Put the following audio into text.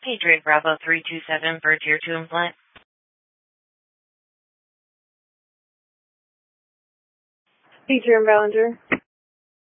Patriot Bravo 327 for Tier 2 implant. Patriot Ballinger.